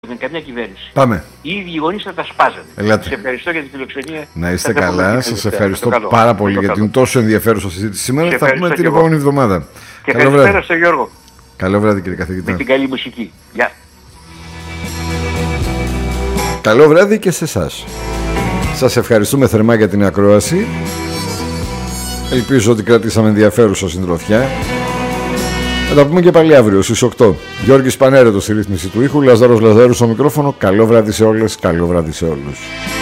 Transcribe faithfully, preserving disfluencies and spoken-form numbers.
με καμιά κυβέρνηση. Πάμε. Οι ίδιοι γονείς θα τα σπάζανε. Ελάτε. Σε ευχαριστώ για την φιλοξενία. Να είστε καλά. Σας ευχαριστώ πάρα πολύ για την τόσο ενδιαφέρουσα συζήτηση σήμερα. Θα πούμε την επόμενη εβδομάδα. Και καλησπέρα στον Γιώργο. Καλό βράδυ, κύριε καθηγητά. Με την καλή μουσική. Γεια. Καλό βράδυ και σε εσάς. Σας ευχαριστούμε θερμά για την ακρόαση. Ελπίζω ότι κρατήσαμε ενδιαφέρουσα συντροφιά. Θα τα πούμε και πάλι αύριο στις οκτώ. Γιώργης Πανέρετος στη ρύθμιση του ήχου, Λαζάρος Λαζάρου στο μικρόφωνο. Καλό βράδυ σε όλες, καλό βράδυ σε όλους.